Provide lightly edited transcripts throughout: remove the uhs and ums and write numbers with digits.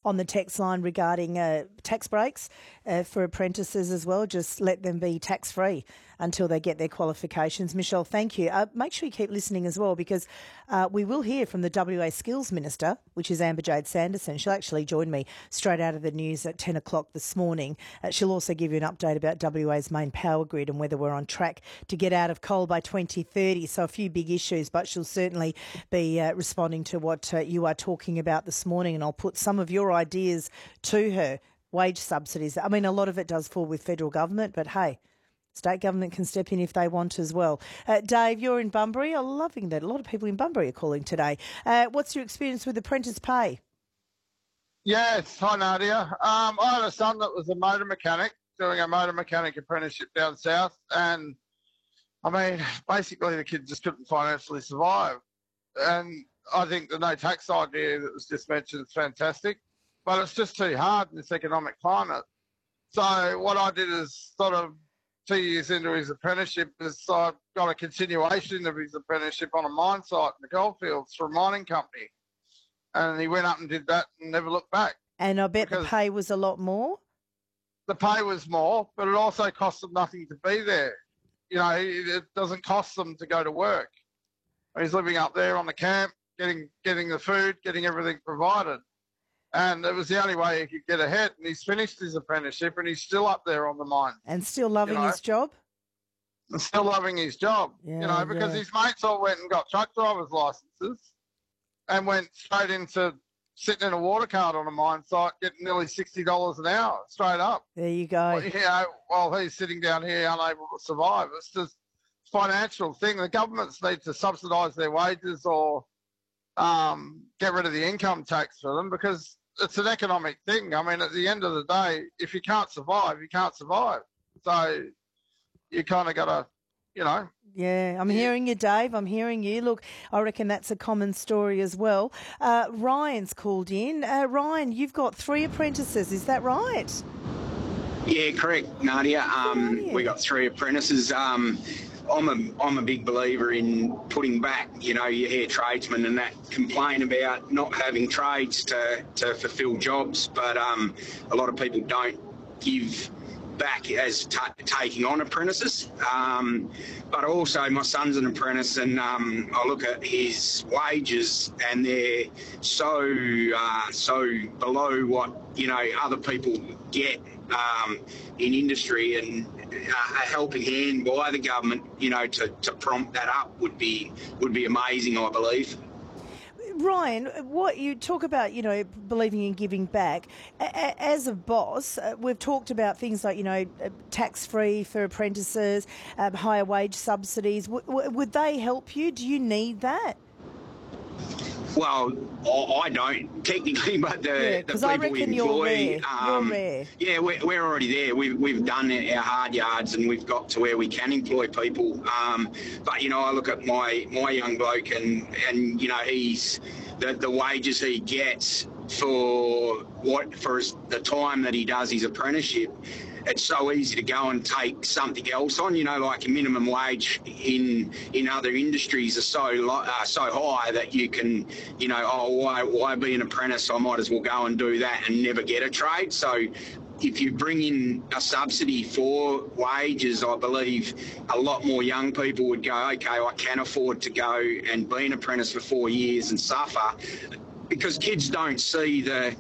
on the text line regarding tax breaks for apprentices as well. Just let them be tax-free until they get their qualifications. Michelle, thank you. Make sure you keep listening as well, because we will hear from the WA Skills Minister, which is Amber Jade Sanderson. She'll actually join me straight out of the news at 10 o'clock this morning. She'll also give you an update about WA's main power grid and whether we're on track to get out of coal by 2030. So a few big issues, but she'll certainly be responding to what you are talking about this morning, and I'll put some of your ideas to her. Wage subsidies. I mean, a lot of it does fall with federal government, but hey, state government can step in if they want as well. Dave, you're in Bunbury. I'm loving that. A lot of people in Bunbury are calling today. What's your experience with apprentice pay? Yes, hi Nadia. I had a son that was a motor mechanic, doing a motor mechanic apprenticeship down south, and I mean, basically the kid just couldn't financially survive. And I think the no tax idea that was just mentioned is fantastic, but it's just too hard in this economic climate. So what I did is sort of 2 years into his apprenticeship is I got a continuation of his apprenticeship on a mine site in the goldfields for a mining company. And he went up and did that and never looked back. And I bet the pay was a lot more? The pay was more, but it also cost them nothing to be there. You know, it doesn't cost them to go to work. He's living up there on the camp, getting the food, getting everything provided. And it was the only way he could get ahead. And he's finished his apprenticeship and he's still up there on the mine. And still loving his job? And still loving his job, because his mates all went and got truck driver's licenses and went straight into sitting in a water cart on a mine site, getting nearly $60 an hour, straight up. There you go. Well, while he's sitting down here unable to survive. It's just a financial thing. The governments need to subsidise their wages or get rid of the income tax for them, because it's an economic thing. I mean, at the end of the day, if you can't survive, you can't survive. So you kind of got to, Yeah, I'm hearing you, Dave. I'm hearing you. Look, I reckon that's a common story as well. Ryan's called in. Ryan, you've got 3 apprentices. Is that right? Yeah, correct, Nadia. We got 3 apprentices. I'm a big believer in putting back, you hear tradesmen and that complain about not having trades to fulfil jobs, but a lot of people don't give back as taking on apprentices. But also my son's an apprentice, and I look at his wages and they're so below what, other people get in industry, and a helping hand by the government, to prompt that up would be amazing, I believe. Ryan, what you talk about, believing in giving back. As a boss, we've talked about things like, tax-free for apprentices, higher wage subsidies. Would they help you? Do you need that? Well, I don't technically, but the people we employ, you're rare. Yeah, we're already there. We've done our hard yards and we've got to where we can employ people. But I look at my young bloke and he's the wages he gets for the time that he does his apprenticeship. It's so easy to go and take something else on, like a minimum wage in other industries are so high that you can, why be an apprentice? I might as well go and do that and never get a trade. So if you bring in a subsidy for wages, I believe a lot more young people would go, okay, I can afford to go and be an apprentice for 4 years and suffer, because kids don't see the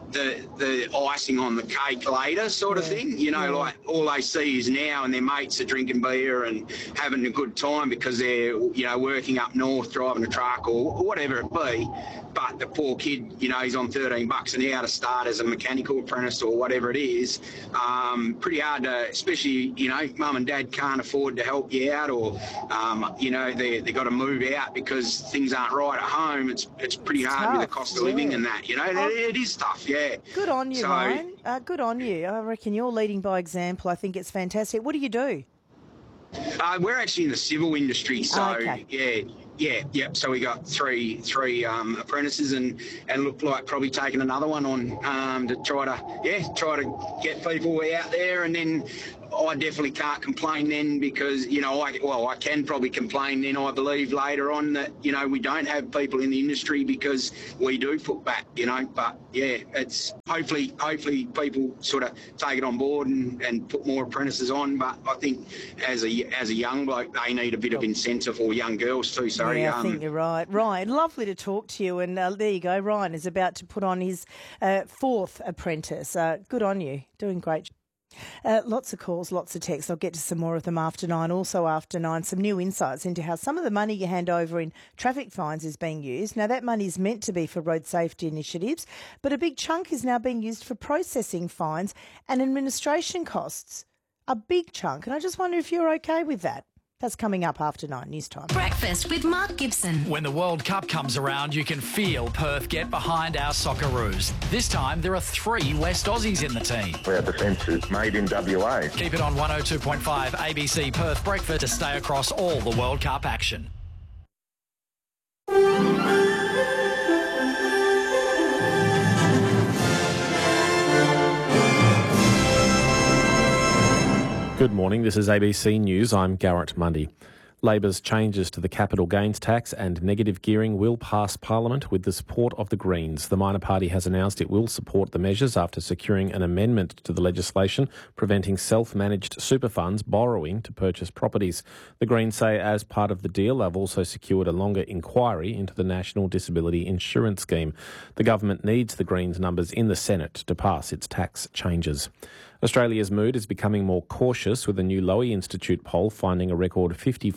icing on the cake later sort of thing, like all they see is now, and their mates are drinking beer and having a good time because they're, working up north, driving a truck or whatever it be. But the poor kid, he's on $13 an hour to start as a mechanical apprentice or whatever it is. Pretty hard to, especially, mum and dad can't afford to help you out, or, they got to move out because things aren't right at home. It's pretty hard tough, with the cost of living and that, it is tough, yeah. Good on you, Ryan. Good on you. I reckon you're leading by example. I think it's fantastic. What do you do? We're actually in the civil industry, so okay. Yeah. So we got three apprentices, and look like probably taking another one on to try to get people out there. And then I definitely can't complain then because, I can probably complain then, I believe, later on that, we don't have people in the industry because we do put back, but yeah, it's hopefully people sort of take it on board and put more apprentices on. But I think as a young bloke, they need a bit of incentive, or young girls too, sorry. Yeah, I think you're right. Ryan, lovely to talk to you. And there you go. Ryan is about to put on his fourth apprentice. Good on you. Doing great. Lots of calls, lots of texts. I'll get to some more of them after 9. Also after 9, some new insights into how some of the money you hand over in traffic fines is being used. Now, that money is meant to be for road safety initiatives, but a big chunk is now being used for processing fines and administration costs. A big chunk. And I just wonder if you're okay with that. That's coming up after 9 news time. Breakfast with Mark Gibson. When the World Cup comes around, you can feel Perth get behind our Socceroos. This time, there are 3 West Aussies in the team. Our defence is made in WA. Keep it on 102.5 ABC Perth Breakfast to stay across all the World Cup action. Good morning, this is ABC News. I'm Garrett Mundy. Labor's changes to the capital gains tax and negative gearing will pass Parliament with the support of the Greens. The minor party has announced it will support the measures after securing an amendment to the legislation preventing self-managed super funds borrowing to purchase properties. The Greens say as part of the deal, they've also secured a longer inquiry into the National Disability Insurance Scheme. The government needs the Greens' numbers in the Senate to pass its tax changes. Australia's mood is becoming more cautious, with a new Lowy Institute poll finding a record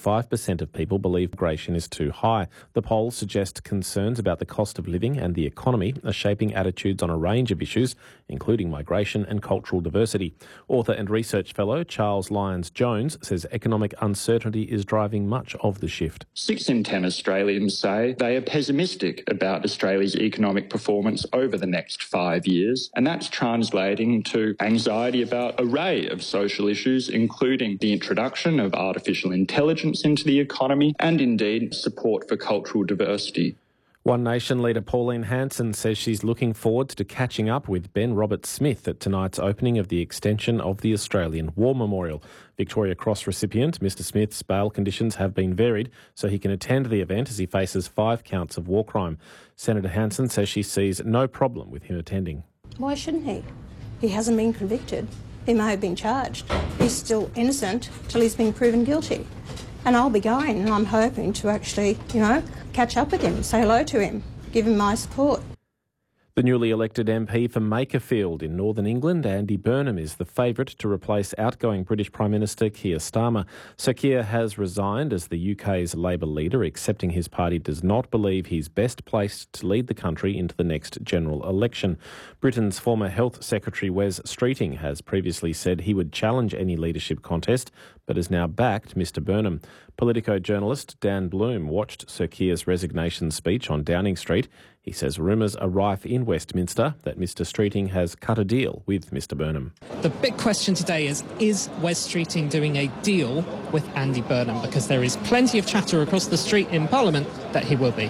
55% of people believe migration is too high. The poll suggests concerns about the cost of living and the economy are shaping attitudes on a range of issues, including migration and cultural diversity. Author and research fellow Charles Lyons-Jones says economic uncertainty is driving much of the shift. 6 in 10 Australians say they are pessimistic about Australia's economic performance over the next 5 years, and that's translating to anxiety about an array of social issues, including the introduction of artificial intelligence into the economy and indeed support for cultural diversity. One Nation leader Pauline Hanson says she's looking forward to catching up with Ben Roberts-Smith at tonight's opening of the extension of the Australian War Memorial. Victoria Cross recipient Mr Smith's bail conditions have been varied so he can attend the event as he faces 5 counts of war crime. Senator Hanson says she sees no problem with him attending. Why shouldn't he? He hasn't been convicted. He may have been charged. He's still innocent till he's been proven guilty. And I'll be going, and I'm hoping to actually, catch up with him, say hello to him, give him my support. The newly elected MP for Makerfield in Northern England, Andy Burnham, is the favourite to replace outgoing British Prime Minister Keir Starmer. Sir Keir has resigned as the UK's Labour leader, accepting his party does not believe he's best placed to lead the country into the next general election. Britain's former Health Secretary Wes Streeting has previously said he would challenge any leadership contest, but has now backed Mr Burnham. Politico journalist Dan Bloom watched Sir Keir's resignation speech on Downing Street. He says rumours are rife in Westminster that Mr Streeting has cut a deal with Mr Burnham. The big question today is Wes Streeting doing a deal with Andy Burnham? Because there is plenty of chatter across the street in Parliament that he will be.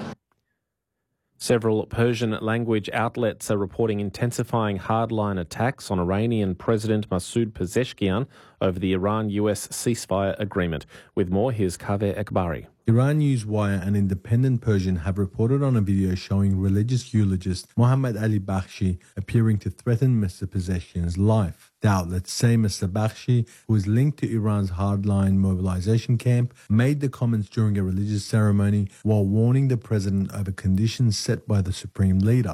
Several Persian language outlets are reporting intensifying hardline attacks on Iranian President Masoud Pezeshkian over the Iran-US ceasefire agreement. With more, here's Kaveh Ekbari. Iran Newswire and Independent Persian have reported on a video showing religious eulogist Mohammad Ali Bakhshi appearing to threaten Mr. Pezeshkian's life. The outlets say Mr. Bakhshi, who is linked to Iran's hardline mobilization camp, made the comments during a religious ceremony while warning the president over conditions set by the Supreme Leader.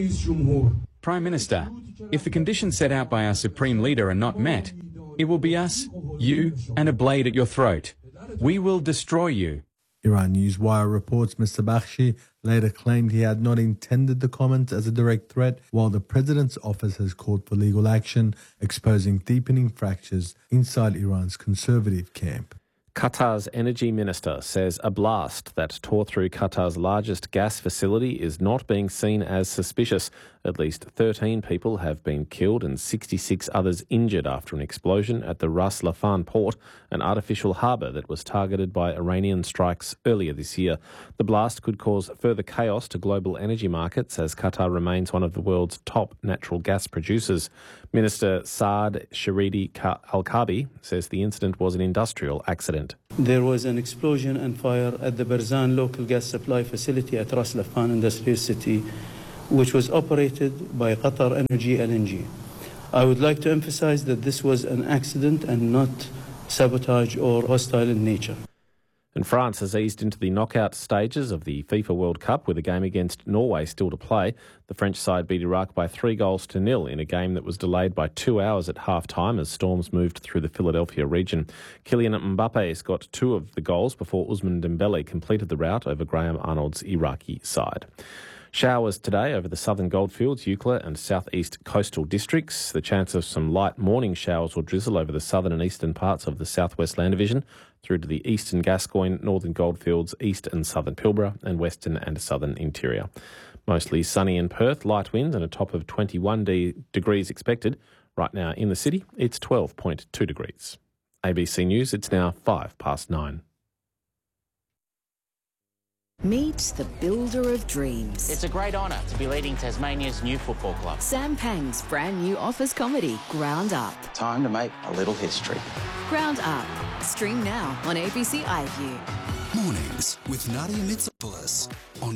Prime Minister, if the conditions set out by our Supreme Leader are not met, it will be us, you, and a blade at your throat. We will destroy you. Iran Newswire reports Mr. Bakhshi later claimed he had not intended the comments as a direct threat, while the president's office has called for legal action, exposing deepening fractures inside Iran's conservative camp. Qatar's energy minister says a blast that tore through Qatar's largest gas facility is not being seen as suspicious. At least 13 people have been killed and 66 others injured after an explosion at the Ras Laffan port, an artificial harbour that was targeted by Iranian strikes earlier this year. The blast could cause further chaos to global energy markets as Qatar remains one of the world's top natural gas producers. Minister Saad Sharidi Al-Kabi says the incident was an industrial accident. There was an explosion and fire at the Barzan local gas supply facility at Ras Laffan Industrial City, which was operated by Qatar Energy LNG. I would like to emphasize that this was an accident and not sabotage or hostile in nature. And France has eased into the knockout stages of the FIFA World Cup with a game against Norway still to play. The French side beat Iraq by 3-0 in a game that was delayed by 2 hours at half-time as storms moved through the Philadelphia region. Kylian Mbappe's got 2 of the goals before Ousmane Dembele completed the rout over Graham Arnold's Iraqi side. Showers today over the southern goldfields, Eucla and southeast coastal districts. The chance of some light morning showers or drizzle over the southern and eastern parts of the southwest land division through to the eastern Gascoyne, northern goldfields, east and southern Pilbara and western and southern interior. Mostly sunny in Perth, light winds and a top of 21 degrees expected. Right now in the city, it's 12.2 degrees. ABC News, it's now 9:05. Meet the builder of dreams. It's a great honour to be leading Tasmania's new football club. Sam Pang's brand new office comedy, Ground Up. Time to make a little history. Ground Up. Stream now on ABC iView. Mornings with Nadia Mitsopoulos on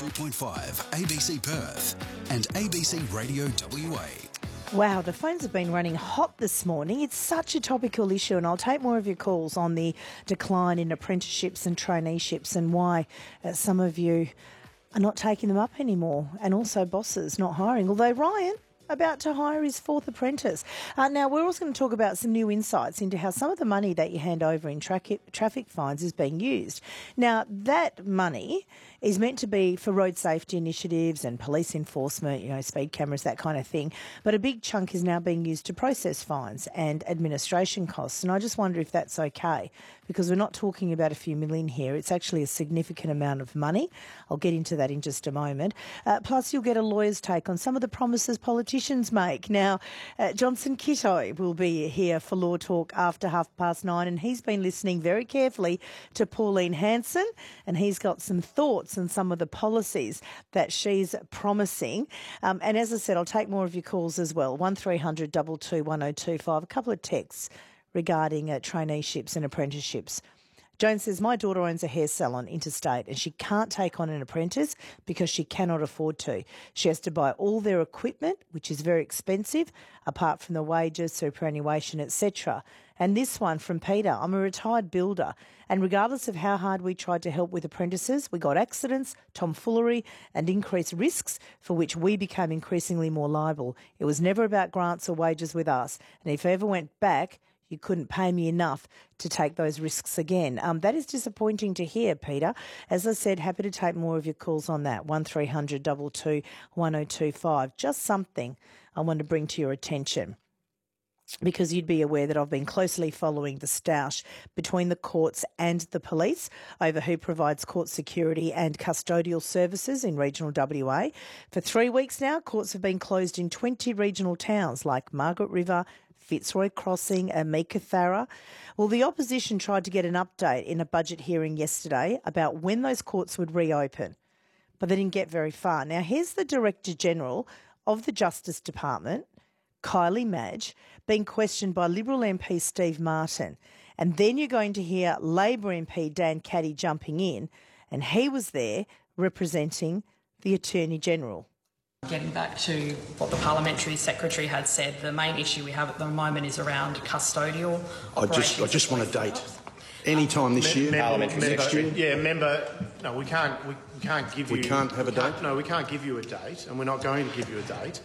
102.5 ABC Perth and ABC Radio WA. Wow, the phones have been running hot this morning. It's such a topical issue, and I'll take more of your calls on the decline in apprenticeships and traineeships and why some of you are not taking them up anymore, and also bosses not hiring. Although Ryan about to hire his 4th apprentice. Now, we're also going to talk about some new insights into how some of the money that you hand over in traffic fines is being used. Now, that money is meant to be for road safety initiatives and police enforcement, speed cameras, that kind of thing. But a big chunk is now being used to process fines and administration costs. And I just wonder if that's okay, because we're not talking about a few million here. It's actually a significant amount of money. I'll get into that in just a moment. Plus, you'll get a lawyer's take on some of the promises politicians make. Now, Johnson Kitto will be here for Law Talk after 9:30, and he's been listening very carefully to Pauline Hanson, and he's got some thoughts on some of the policies that she's promising. And as I said, I'll take more of your calls as well. 1300 22 1025. A couple of texts regarding traineeships and apprenticeships. Joan says, my daughter owns a hair salon interstate and she can't take on an apprentice because she cannot afford to. She has to buy all their equipment, which is very expensive, apart from the wages, superannuation, etc. And this one from Peter, I'm a retired builder, and regardless of how hard we tried to help with apprentices, we got accidents, tomfoolery and increased risks for which we became increasingly more liable. It was never about grants or wages with us, and if I ever went back, you couldn't pay me enough to take those risks again. That is disappointing to hear, Peter. As I said, happy to take more of your calls on that. 1300 22 1025. Just something I want to bring to your attention, because you'd be aware that I've been closely following the stoush between the courts and the police over who provides court security and custodial services in regional WA. For 3 weeks now, courts have been closed in 20 regional towns like Margaret River, Fitzroy Crossing and Meekatharra. Well, the opposition tried to get an update in a budget hearing yesterday about when those courts would reopen, but they didn't get very far. Now, here's the Director General of the Justice Department, Kylie Madge, being questioned by Liberal MP Steve Martin. And then you're going to hear Labor MP Dan Caddy jumping in, and he was there representing the Attorney General. Getting back to what the Parliamentary Secretary had said, the main issue we have at the moment is around custodial operations. I just want a date. Any time this year? Next year? Yeah, member. No, we can't give you. We can't have a date. No, we can't give you a date, and we're not going to give you a date.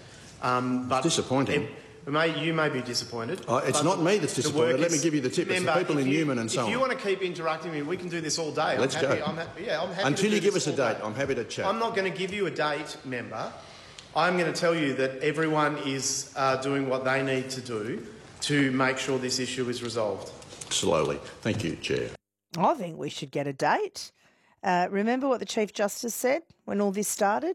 But it's disappointing. You may be disappointed. It's not me that's disappointed. Let me give you the tip. It's the people in Newman and so on. If you want to keep interrupting me, we can do this all day. Let's go. I'm happy Until you give us a date, day. I'm happy to chat. I'm not going to give you a date, member. I'm going to tell you that everyone is doing what they need to do to make sure this issue is resolved. Slowly. Thank you, Chair. I think we should get a date. Remember what the Chief Justice said when all this started?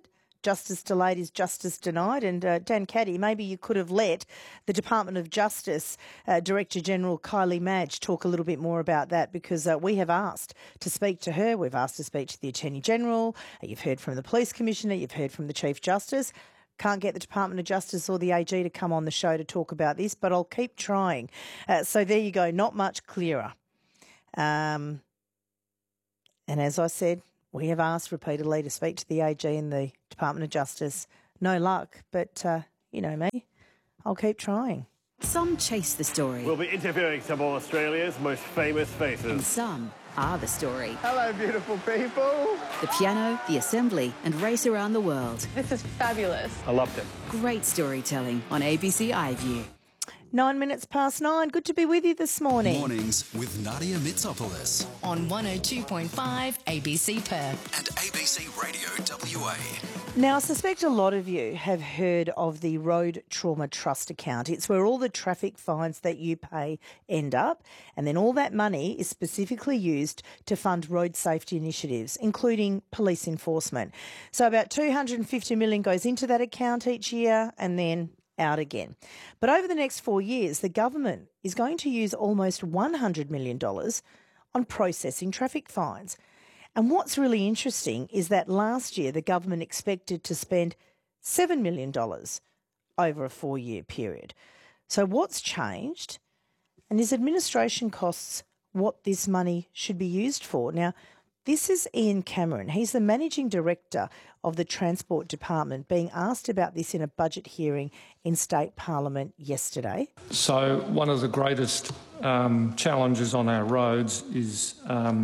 justice delayed is justice denied. And Dan Caddy, maybe you could have let the Department of Justice Director General Kylie Madge talk a little bit more about that, because we have asked to speak to her. We've asked to speak to the Attorney General. You've heard from the Police Commissioner. You've heard from the Chief Justice. Can't get the Department of Justice or the AG to come on the show to talk about this, but I'll keep trying. So there you go, not much clearer. And as I said, we have asked repeatedly to speak to the AG and the Department of Justice. No luck, but you know me, I'll keep trying. Some chase the story. We'll be interviewing some of Australia's most famous faces. And some are the story. Hello, beautiful people. The piano, the assembly, and race around the world. This is fabulous. I loved it. Great storytelling on ABC iView. 9 minutes past 9. Good to be with you this morning. Mornings with Nadia Mitsopoulos On 102.5 ABC Perth. and ABC Radio WA. Now, I suspect a lot of you have heard of the Road Trauma Trust account. It's where all the traffic fines that you pay end up, and then all that money is specifically used to fund road safety initiatives, including police enforcement. So about $250 million goes into that account each year, and then out again. But over the next 4 years, the government is going to use almost $100 million on processing traffic fines. And what's really interesting is that last year the government expected to spend $7 million over a 4-year period. So what's changed? And is administration costs what this money should be used for? Now, this is Ian Cameron. He's the Managing Director of the Transport Department, being asked about this in a budget hearing in State Parliament yesterday. So one of the greatest challenges on our roads is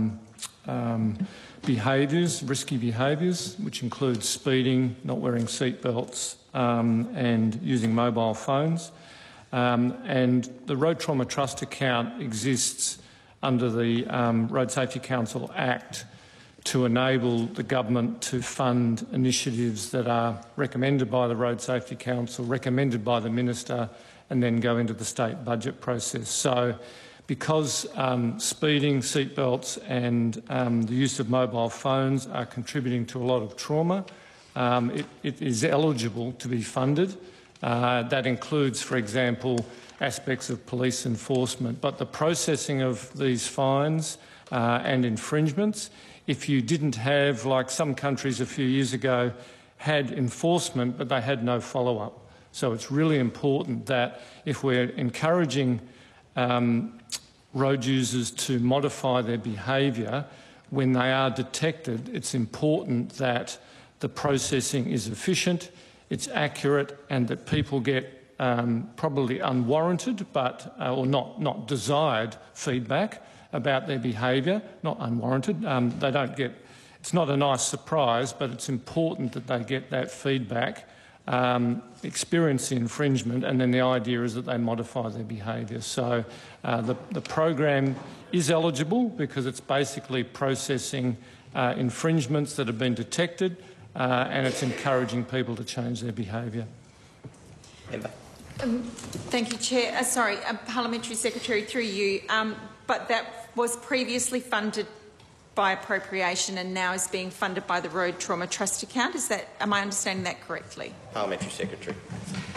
behaviours, risky behaviours, which include speeding, not wearing seatbelts and using mobile phones. And the Road Trauma Trust account exists under the Road Safety Council Act to enable the government to fund initiatives that are recommended by the Road Safety Council, recommended by the Minister, and then go into the state budget process. So because speeding, seatbelts and the use of mobile phones are contributing to a lot of trauma, it is eligible to be funded. That includes, for example, aspects of police enforcement. But the processing of these fines and infringements, if you didn't have, like some countries a few years ago, had enforcement but they had no follow-up. So it's really important that if we're encouraging road users to modify their behaviour, when they are detected, it's important that the processing is efficient, it's accurate, and that people get probably unwarranted but or not desired feedback about their behaviour, not unwarranted. They don't get. It's not a nice surprise, but it's important that they get that feedback, experience the infringement, and then the idea is that they modify their behaviour. So the program is eligible because it's basically processing infringements that have been detected, and it's encouraging people to change their behaviour. Thank you, Chair. Parliamentary Secretary, through you. But that was previously funded by appropriation and now is being funded by the Road Trauma Trust account. Am I understanding that correctly? Parliamentary Secretary.